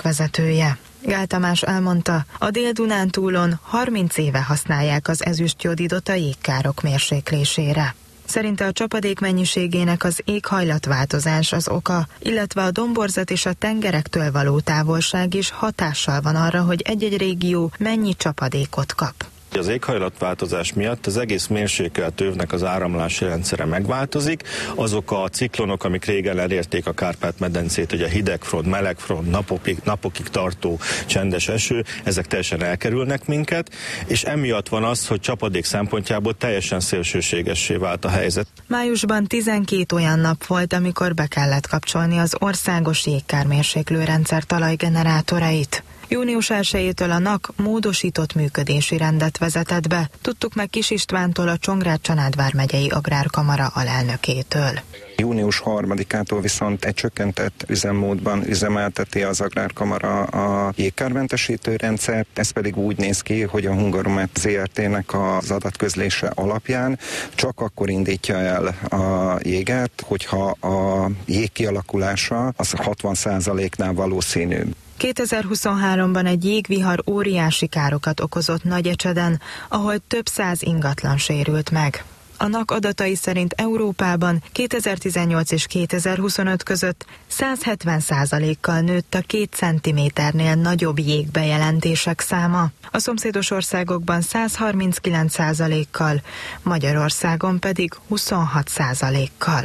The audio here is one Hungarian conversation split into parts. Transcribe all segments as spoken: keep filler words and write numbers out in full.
vezetője. Gál Tamás elmondta, a Dél-Dunántúlon harminc éve használják az ezüstjodidot a jégkárok mérséklésére. Szerinte a csapadék mennyiségének az éghajlatváltozás az oka, illetve a domborzat és a tengerektől való távolság is hatással van arra, hogy egy-egy régió mennyi csapadékot kap. Az éghajlatváltozás miatt az egész mérsékelt övnek az áramlási rendszere megváltozik. Azok a ciklonok, amik régen elérték a Kárpát-medencét, ugye hideg front, meleg front, napokig, napokig tartó csendes eső, ezek teljesen elkerülnek minket, és emiatt van az, hogy csapadék szempontjából teljesen szélsőségessé vált a helyzet. Májusban tizenkét olyan nap volt, amikor be kellett kapcsolni az országos jégkármérséklőrendszer talajgenerátorait. június elsejétől a NAK módosított működési rendet vezetett be, tudtuk meg Kis Istvántól, a Csongrád-Csanádvár megyei Agrárkamara alelnökétől. június harmadikától viszont egy csökkentett üzemmódban üzemelteti az Agrárkamara a jégkármentesítő rendszert, ez pedig úgy néz ki, hogy a Hungaromet zé er té-nek az adatközlése alapján csak akkor indítja el a jéget, hogyha a jég kialakulása az hatvan százaléknál valószínű. kétezer-huszonháromban egy jégvihar óriási károkat okozott Nagyecseden, ahol több száz ingatlan sérült meg. A NAK adatai szerint Európában kétezer-tizennyolc és kétezer-huszonöt között száz hetven százalékkal nőtt a két centiméternél nagyobb jégbejelentések száma. A szomszédos országokban száz harminckilenc százalékkal, Magyarországon pedig huszonhat százalékkal.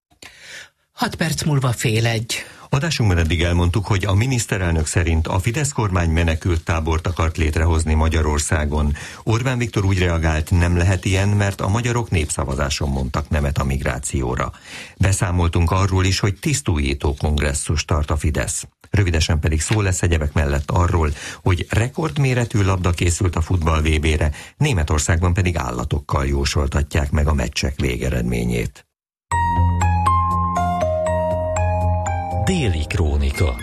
hat perc múlva fél egy. Adásunkban eddig elmondtuk, hogy a miniszterelnök szerint a Fidesz kormány menekült tábort akart létrehozni Magyarországon. Orbán Viktor úgy reagált, nem lehet ilyen, mert a magyarok népszavazáson mondtak nemet a migrációra. Beszámoltunk arról is, hogy tisztújító kongresszus tart a Fidesz. Rövidesen pedig szó lesz egyebek mellett arról, hogy rekordméretű labda készült a futball vé bére, Németországban pedig állatokkal jósoltatják meg a meccsek végeredményét. Déli krónika.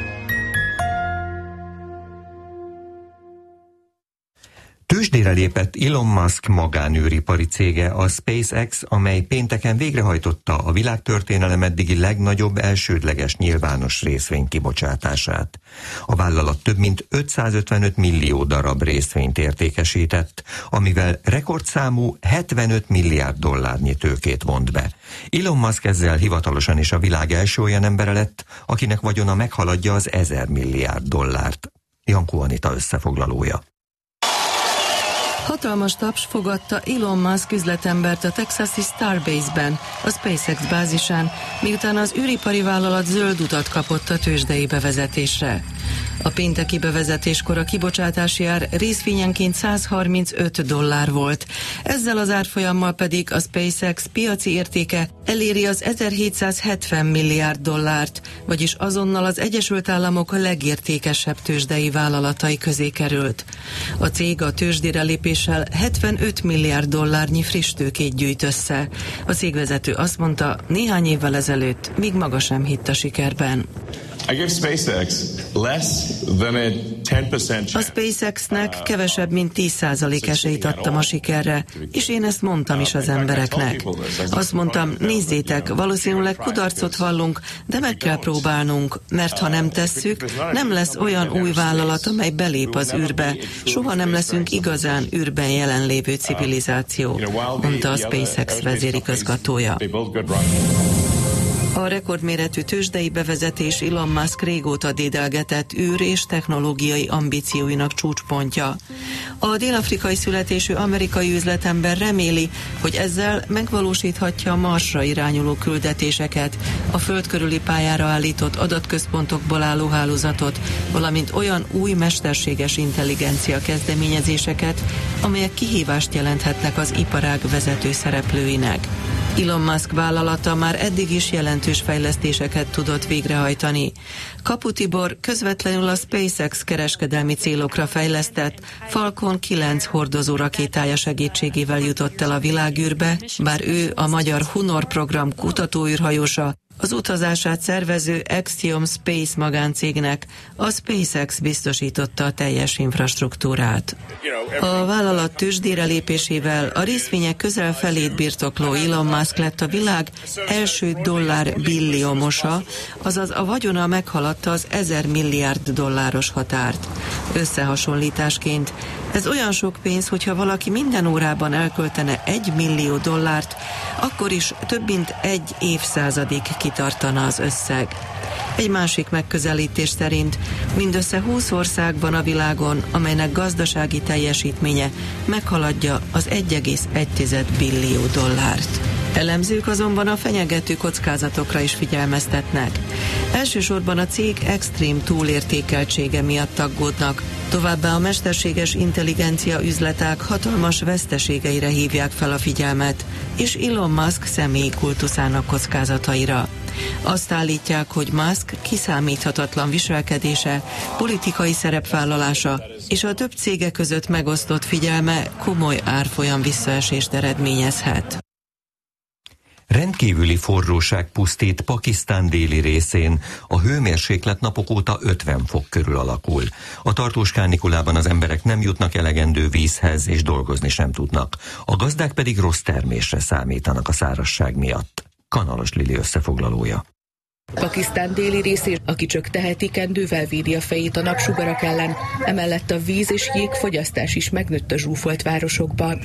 Tőzsdére lépett Elon Musk magánűripari cége, a SpaceX, amely pénteken végrehajtotta a világtörténelem eddigi legnagyobb elsődleges nyilvános részvény kibocsátását. A vállalat több mint ötszázötvenöt millió darab részvényt értékesített, amivel rekordszámú hetvenöt milliárd dollárnyi tőkét vont be. Elon Musk ezzel hivatalosan is a világ első olyan embere lett, akinek vagyona meghaladja az ezer milliárd dollárt. Jankó Anita összefoglalója. Hatalmas taps fogadta Elon Musk üzletembert a texasi Starbase-ben, a SpaceX bázisán, miután az űripari vállalat zöld utat kapott a tőzsdei bevezetésre. A pénteki bevezetéskor a kibocsátási ár részvényenként száz harmincöt dollár volt. Ezzel az árfolyammal pedig a SpaceX piaci értéke eléri az ezerhétszázhetven milliárd dollárt, vagyis azonnal az Egyesült Államok legértékesebb tőzsdei vállalatai közé került. A cég a tőzsdére lépéssel hetvenöt milliárd dollárnyi friss tőkét gyűjt össze. A cégvezető azt mondta, néhány évvel ezelőtt még maga sem hitt a sikerben. A SpaceX-nek kevesebb, mint tíz százalék esélyt adtam a sikerre, és én ezt mondtam is az embereknek. Azt mondtam, nézzétek, valószínűleg kudarcot vallunk, de meg kell próbálnunk, mert ha nem tesszük, nem lesz olyan új vállalat, amely belép az űrbe. Soha nem leszünk igazán űrben jelenlévő civilizáció, mondta a SpaceX vezérigazgatója. A rekordméretű tőzsdei bevezetés Elon Musk régóta dédelgetett űr- és technológiai ambícióinak csúcspontja. A dél-afrikai születésű amerikai üzletember reméli, hogy ezzel megvalósíthatja a Marsra irányuló küldetéseket, a föld körüli pályára állított adatközpontokból álló hálózatot, valamint olyan új mesterséges intelligencia kezdeményezéseket, amelyek kihívást jelenthetnek az iparág vezető szereplőinek. Elon Musk vállalata már eddig is jelentős fejlesztéseket tudott végrehajtani. Kapu Tibor közvetlenül a SpaceX kereskedelmi célokra fejlesztett Falcon kilenc hordozó rakétája segítségével jutott el a világűrbe, bár ő a magyar Hunor program kutatóűrhajósa az utazását szervező Axiom Space magáncégnek a SpaceX biztosította a teljes infrastruktúrát. A vállalat tőzsdére lépésével a részvények közel felét birtokló Elon Musk lett a világ első dollár billiomosa, azaz a vagyona meghaladta az ezer milliárd dolláros határt. Összehasonlításként ez olyan sok pénz, hogyha valaki minden órában elköltene egy millió dollárt, akkor is több mint egy évszázadig kitartana az összeg. Egy másik megközelítés szerint mindössze húsz országban a világon, amelynek gazdasági teljesítménye meghaladja az egy egész egy billió dollárt. Elemzők azonban a fenyegető kockázatokra is figyelmeztetnek. Elsősorban a cég extrém túlértékeltsége miatt aggódnak, továbbá a mesterséges intelligencia üzletág hatalmas veszteségeire hívják fel a figyelmet, és Elon Musk személyi kultuszának kockázataira. Azt állítják, hogy Musk kiszámíthatatlan viselkedése, politikai szerepvállalása és a több cége között megosztott figyelme komoly árfolyam visszaesést eredményezhet. Rendkívüli forróság pusztít Pakisztán déli részén, a hőmérséklet napok óta ötven fok körül alakul. A tartós kánikulában az emberek nem jutnak elegendő vízhez, és dolgozni sem tudnak. A gazdák pedig rossz termésre számítanak a szárazság miatt. Kanalos Lili összefoglalója. Pakisztán déli részén, aki csak teheti, kendővel védi a fejét a napsugarak ellen, emellett a víz és jégfogyasztás is megnőtt a zsúfolt városokban.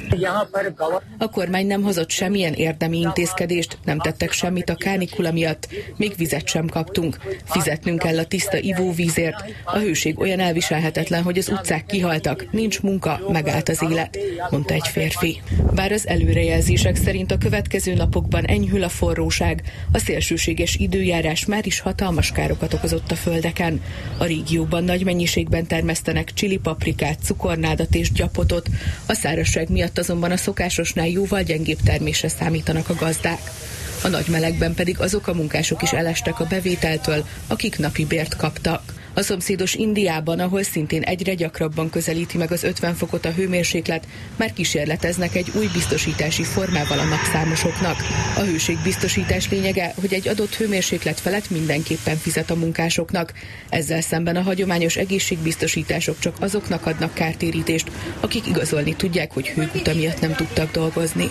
A kormány nem hozott semmilyen érdemi intézkedést, nem tettek semmit a kánikula miatt, még vizet sem kaptunk. Fizetnünk kell a tiszta ivóvízért. A hőség olyan elviselhetetlen, hogy az utcák kihaltak, nincs munka, megállt az élet, mondta egy férfi. Bár az előrejelzések szerint a következő napokban enyhül a forróság, a szélsőséges időjárás már is hatalmas károkat okozott a földeken. A régióban nagy mennyiségben termesztenek csili paprikát, cukornádat és gyapotot, a szárazság miatt azonban a szokásosnál jóval gyengébb termésre számítanak a gazdák. A nagy melegben pedig azok a munkások is elestek a bevételtől, akik napi bért kaptak. A szomszédos Indiában, ahol szintén egyre gyakrabban közelíti meg az ötven fokot a hőmérséklet, már kísérleteznek egy új biztosítási formával a napszámosoknak. A hőségbiztosítás lényege, hogy egy adott hőmérséklet felett mindenképpen fizet a munkásoknak. Ezzel szemben a hagyományos egészségbiztosítások csak azoknak adnak kártérítést, akik igazolni tudják, hogy hőguta miatt nem tudtak dolgozni.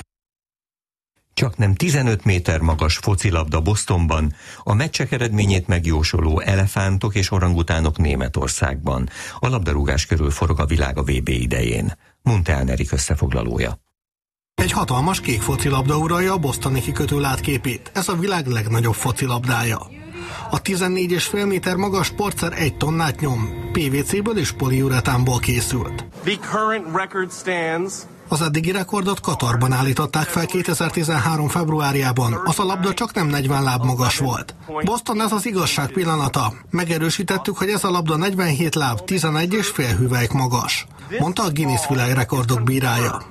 Csaknem tizenöt méter magas focilabda Bostonban, a meccsek eredményét megjósoló elefántok és orangutánok Németországban. A labdarúgás körül forog a világ a vé bé idején. Munteán Erik összefoglalója. Egy hatalmas kék focilabda uralja a bostoni kikötő látképét. Ez a világ legnagyobb focilabdája. A tizennégy egész öt méter magas sportszer egy tonnát nyom, pé vé céből és poliuretánból készült. The current record stands. Az eddigi rekordot Katarban állították fel kétezer-tizenhárom februárjában. Az a labda csak nem negyven láb magas volt. Boston, ez az igazság pillanata. Megerősítettük, hogy ez a labda negyvenhét láb, tizenegy és fél hüvelyk magas, mondta a Guinness világrekordok bírája.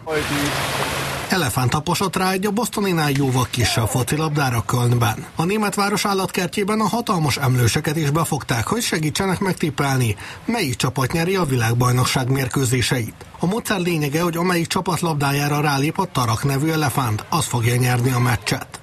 Elefánt taposott rá egy a bostoninál jóval kisebb focilabdára Kölnben. A német város állatkertjében a hatalmas emlőseket is befogták, hogy segítsenek megtippelni, melyik csapat nyeri a világbajnokság mérkőzéseit. A módszer lényege, hogy amelyik csapat labdájára rálép a Tarak nevű elefánt, az fogja nyerni a meccset.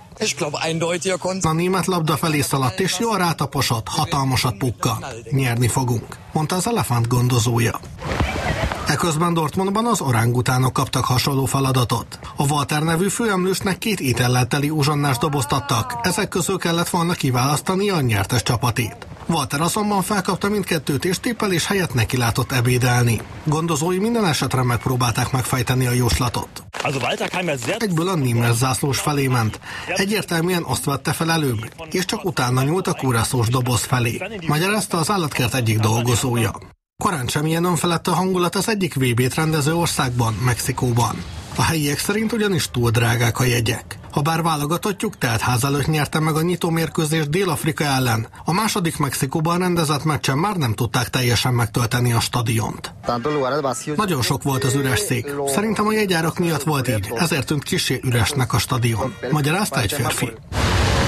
A német labda felé szaladt és jól rátaposott, hatalmasat pukkan. Nyerni fogunk, mondta az elefánt gondozója. Eközben Dortmundban az orángutánok kaptak hasonló feladatot. A Walter nevű főemlősnek két étellel teli uzsonnást doboztattak, ezek közül kellett volna kiválasztani a nyertes csapatét. Walter azonban felkapta mindkettőt és tippelés helyett neki látott ebédelni. Gondozói minden esetre megpróbálták megfejteni a jóslatot. Egyből a német zászlós felé ment. Egyértelműen azt vette fel előbb, és csak utána nyúlt a kuraszós doboz felé. Magyarázta az állatkert egyik dolgozója. Korán sem ilyen önfelett a hangulat az egyik vé bét rendező országban, Mexikóban. A helyiek szerint ugyanis túl drágák a jegyek. Habár válogatottjuk teltház előtt nyerte meg a nyitómérkőzést Dél-Afrika ellen, a második Mexikóban rendezett meccsen már nem tudták teljesen megtölteni a stadiont. Nagyon sok volt az üres szék. Szerintem a jegyárak miatt volt így, ezért tűnt kissé üresnek a stadion, magyarázta egy férfi.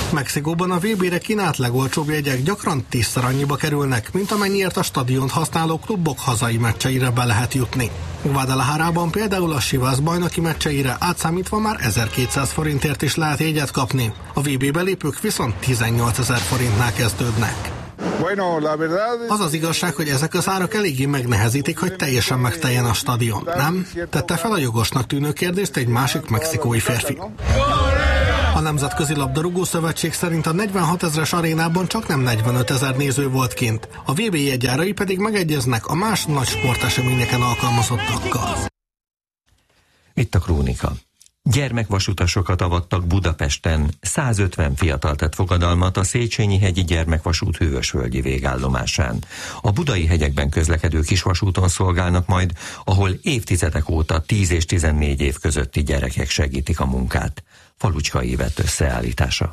Mexikóban a vé bére kínált legolcsóbb jegyek gyakran tízszer annyiba kerülnek, mint amennyiért a stadiont használó klubok hazai meccseire be lehet jutni. Guadalajarában például a Chivas bajnoki meccseire átszámítva már ezerkétszáz forintért is lehet jegyet kapni. A vé bé belépők viszont tizennyolcezer forintnál kezdődnek. Az az igazság, hogy ezek az árak eléggé megnehezítik, hogy teljesen megteljen a stadion, nem? Tette fel a jogosnak tűnő kérdést egy másik mexikói férfi. A Nemzetközi Labdarúgó Szövetség szerint a negyvenhat ezres arénában csak nem negyvenöt ezer néző volt kint, a vé bé jegyárai pedig megegyeznek a más nagy sporteseményeken alkalmazottakkal. Itt a krónika. Gyermekvasutasokat avattak Budapesten. százötven fiatal tett fogadalmat a Széchenyi-hegyi gyermekvasút Hűvösvölgyi végállomásán. A budai hegyekben közlekedő kisvasúton szolgálnak majd, ahol évtizedek óta tíz és tizennégy év közötti gyerekek segítik a munkát. Falucska Évett összeállítása.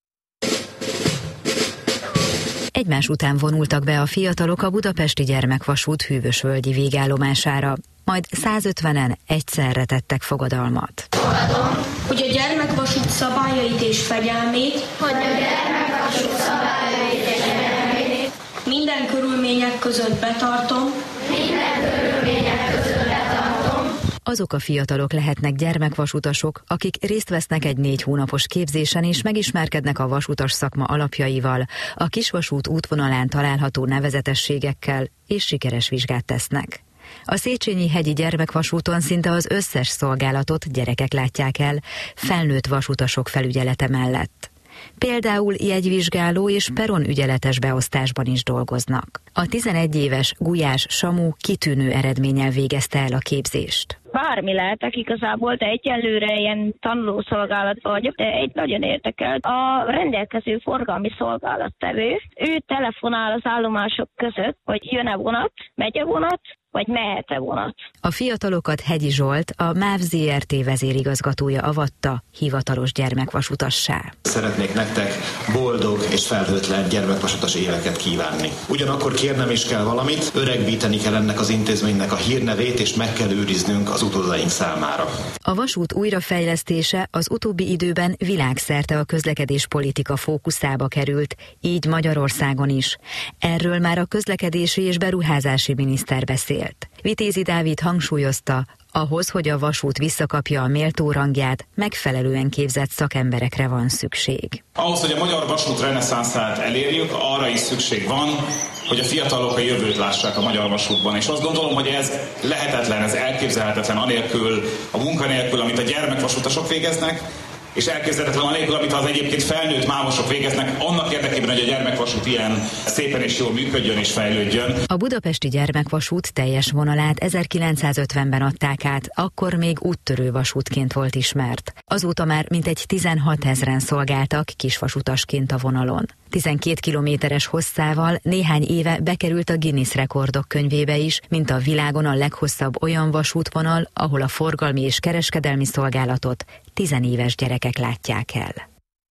Egymás után vonultak be a fiatalok a budapesti gyermekvasút Hűvösvölgyi végállomására, majd százötvenen egyszerre tettek fogadalmat. Fogadom, hogy a gyermekvasút szabályait és fegyelmét, hogy a gyermekvasút szabályait és fegyelmét minden körülmények között betartom, minden körülmények között betartom. Azok a fiatalok lehetnek gyermekvasutasok, akik részt vesznek egy négy hónapos képzésen és megismerkednek a vasutas szakma alapjaival, a kisvasút útvonalán található nevezetességekkel, és sikeres vizsgát tesznek. A Széchenyi-hegyi gyermekvasúton szinte az összes szolgálatot gyerekek látják el, felnőtt vasutasok felügyelete mellett. Például jegyvizsgáló és peronügyeletes beosztásban is dolgoznak. A tizenegy éves Gulyás Samu kitűnő eredménnyel végezte el a képzést. Bármi lehetek igazából, de egyelőre ilyen tanulószolgálatban vagyok, de egy nagyon érdekelt. A rendelkező forgalmi szolgálattevő, ő telefonál az állomások között, hogy jön-e vonat, megy-e vonat, vagy mehet-e vonat. A fiatalokat Hegyi Zsolt, a MÁV zé er té vezérigazgatója avatta hivatalos gyermekvasutassá. Szeretnék nektek boldog és felhőtlen gyermekvasutas éveket kívánni. Ugyanakkor kérnem is kell valamit, öregbíteni kell ennek az intézménynek a hírnevét, és meg kell őriznünk az utódaink számára. A vasút újrafejlesztése az utóbbi időben világszerte a közlekedéspolitika fókuszába került, így Magyarországon is. Erről már a közlekedési és beruházási miniszter beszélt. Vitézi Dávid hangsúlyozta, ahhoz, hogy a vasút visszakapja a méltó rangját, megfelelően képzett szakemberekre van szükség. Ahhoz, hogy a magyar vasút reneszánszát elérjük, arra is szükség van, hogy a fiatalok a jövőt lássák a magyar vasútban. És azt gondolom, hogy ez lehetetlen, ez elképzelhetetlen anélkül, a munkanélkül, amit a gyermekvasutasok végeznek, és elképzelhetetlen anélkül, amit az egyébként felnőtt mávosok végeznek, annak érdekében, hogy a gyermekvasút ilyen szépen és jól működjön és fejlődjön. A budapesti gyermekvasút teljes vonalát ezerkilencszázötvenben adták át, akkor még úttörő vasútként volt ismert. Azóta már mintegy tizenhat ezren szolgáltak kisvasutasként a vonalon. tizenkét kilométeres hosszával néhány éve bekerült a Guinness rekordok könyvébe is, mint a világon a leghosszabb olyan vasútvonal, ahol a forgalmi és kereskedelmi szolgálatot tizenéves gyerekek látják el.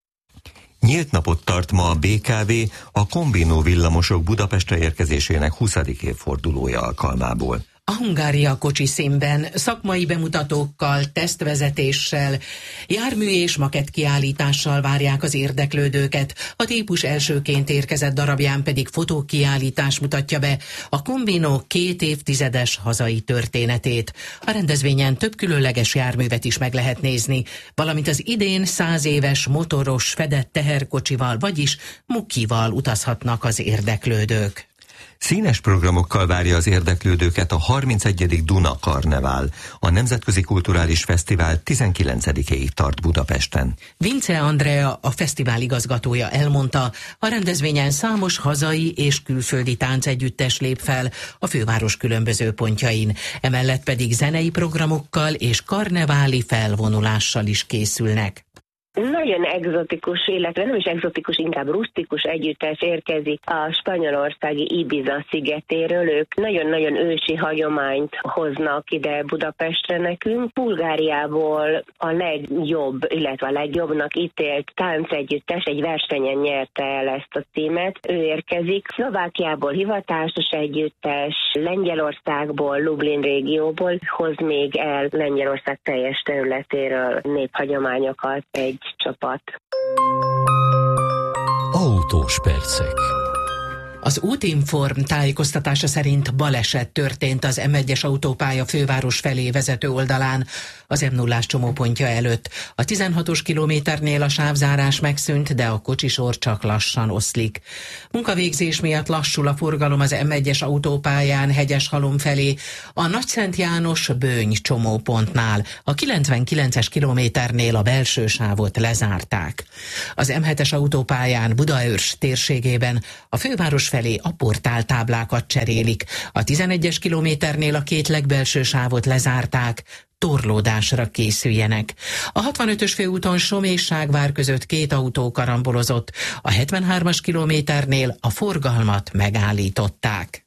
Nyílt napot tart ma a bé ká vé a kombinó villamosok Budapestre érkezésének huszadik évfordulója alkalmából. A Hungária kocsi színben, szakmai bemutatókkal, tesztvezetéssel, jármű és makett kiállítással várják az érdeklődőket, a típus elsőként érkezett darabján pedig fotókiállítás mutatja be a kombinó két évtizedes hazai történetét. A rendezvényen több különleges járművet is meg lehet nézni, valamint az idén száz éves motoros fedett teherkocsival, vagyis Mukival utazhatnak az érdeklődők. Színes programokkal várja az érdeklődőket a harmincegyedik Duna Karnevál. A Nemzetközi Kulturális Fesztivál tizenkilencedikéig tart Budapesten. Vince Andrea, a fesztivál igazgatója elmondta, a rendezvényen számos hazai és külföldi táncegyüttes lép fel a főváros különböző pontjain. Emellett pedig zenei programokkal és karneváli felvonulással is készülnek. Nagyon egzotikus, illetve nem is egzotikus, inkább rustikus együttes érkezik a spanyolországi Ibiza szigetéről. Ők nagyon-nagyon ősi hagyományt hoznak ide Budapestre nekünk. Bulgáriából a legjobb, illetve a legjobbnak ítélt táncegyüttes egy versenyen nyerte el ezt a címet. Ő érkezik. Szlovákiából hivatásos együttes, Lengyelországból, Lublin régióból hoz még el Lengyelország teljes területéről néphagyományokat egy csapat. Autós percek. Az Útinform tájékoztatása szerint baleset történt az em egyes autópálya főváros felé vezető oldalán, az em nullás csomópontja előtt. A tizenhatos kilométernél a sávzárás megszűnt, de a kocsisor csak lassan oszlik. Munkavégzés miatt lassul a forgalom az em egyes autópályán Hegyeshalom felé, a Nagyszent János-Böny csomópontnál. A kilencvenkilences kilométernél a belső sávot lezárták. Az em hetes autópályán Budaörs térségében a főváros felé a portáltáblákat cserélik. A tizenegyes kilométernél a két legbelső sávot lezárták, torlódásra készüljenek. A hatvanötös főúton Som és Ságvár között két autó karambolozott, a hetvenhármas kilométernél a forgalmat megállították.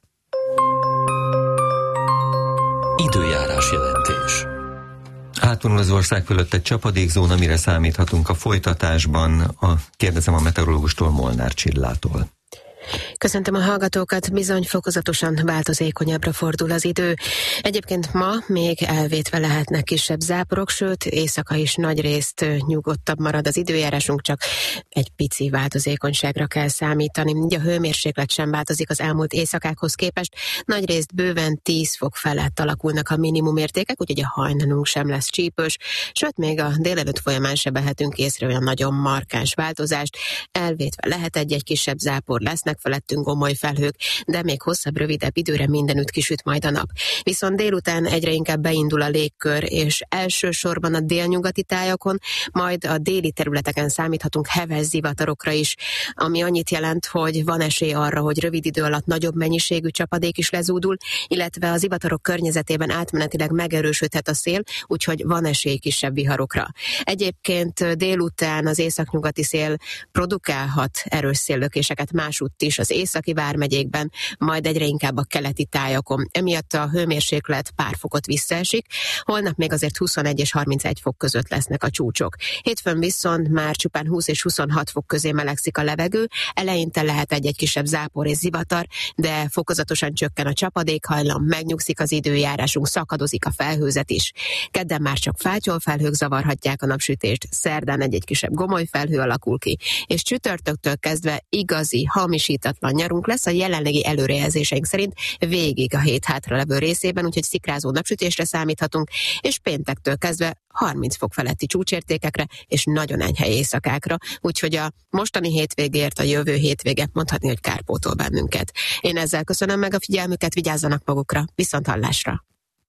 Időjárás jelentés. Átvonul az ország fölött egy csapadékzóna, mire számíthatunk a folytatásban? A, kérdezem a meteorológustól, Molnár Csillától. Köszöntöm a hallgatókat, bizony fokozatosan változékonyabbra fordul az idő. Egyébként ma még elvétve lehetnek kisebb záporok, sőt éjszaka is nagyrészt nyugodtabb marad az időjárásunk, csak egy pici változékonyságra kell számítani. A hőmérséklet sem változik az elmúlt éjszakákhoz képest, nagyrészt bőven tíz fok felett alakulnak a minimumértékek, úgyhogy a hajnalunk sem lesz csípős, sőt még a délelőtt folyamán se vehetünk észre olyan nagyon markáns változást. Elvétve lehet egy-egy kisebb zápor, lesznek felettünk gomoly felhők, de még hosszabb, rövidebb időre mindenütt kisüt majd a nap. Viszont délután egyre inkább beindul a légkör, és elsősorban a délnyugati tájakon, majd a déli területeken számíthatunk heves zivatarokra is, ami annyit jelent, hogy van esély arra, hogy rövid idő alatt nagyobb mennyiségű csapadék is lezúdul, illetve a zivatarok környezetében átmenetileg megerősödhet a szél, úgyhogy van esély kisebb viharokra. Egyébként délután az északnyugati szél produkálhat erős széllökéseket másútt is az északi vármegyékben, majd egyre inkább a keleti tájakon. Emiatt a hőmérséklet pár fokot visszaesik, holnap még azért huszonegy és harmincegy fok között lesznek a csúcsok. Hétfőn viszont már csupán húsz és huszonhat fok közé melegszik a levegő, eleinte lehet egy-egy kisebb zápor és zivatar, de fokozatosan csökken a csapadékhajlam, megnyugszik az időjárásunk, szakadozik a felhőzet is. Kedden már csak fátyolfelhők zavarhatják a napsütést, szerdán egy-egy kisebb gomoly felhő alakul ki, és csütörtöktől kezdve igazi, hamisítatlan nyarunk lesz a jelenlegi előrejelzéseink szerint végig a hét hátralevő részében, úgyhogy szikrázó napsütésre számíthatunk, és péntektől kezdve harminc fok feletti csúcsértékekre és nagyon enyhe éjszakákra, úgyhogy a mostani hétvégért a jövő hétvége mondhatni, hogy kárpótol bennünket. Én ezzel köszönöm meg a figyelmüket, vigyázzanak magukra, viszont hallásra!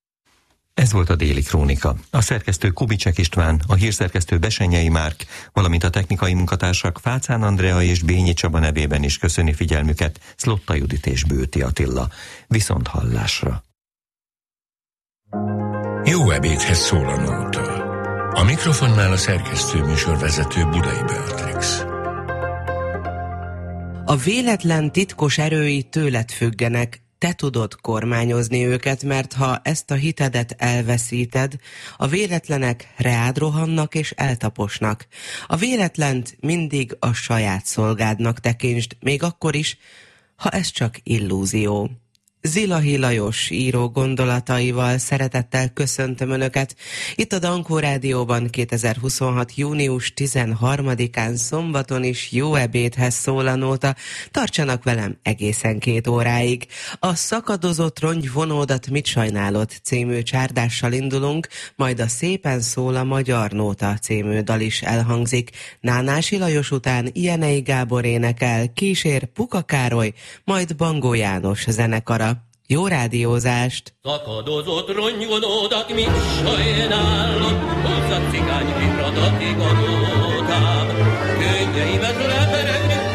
Ez volt a Déli Krónika. A szerkesztő Kubicsek István, a hírszerkesztő Besenyei Márk, valamint a technikai munkatársak Fácán Andrea és Bényi Csaba nevében is köszöni figyelmüket Szlotta Judit és Bőti Attila. Viszont hallásra! Jó ebédhez szól a nóta. A mikrofonnál a szerkesztő műsorvezető Budai Beatrix. A véletlen titkos erői tőled függenek, te tudod kormányozni őket, mert ha ezt a hitedet elveszíted, a véletlenek reád rohannak és eltaposnak. A véletlent mindig a saját szolgádnak tekintsd, még akkor is, ha ez csak illúzió. Zilahi Lajos író gondolataival szeretettel köszöntöm Önöket. Itt a Dankó Rádióban kétezer-huszonhat. június tizenharmadikán szombaton is jó ebédhez szól a nóta. Tartsanak velem egészen két óráig. A Szakadozott rongyvonódat mit sajnálod című csárdással indulunk, majd a Szépen szól a magyar nóta című dal is elhangzik. Nánási Lajos után Ijenei Gábor énekel, kísér Puka Károly, majd Bangó János zenekara. Jó rádiózást! Szakadozott rongyvonódat mit sajnálod, hozzá cigány piradatig a nótám, könnyeimet leperegni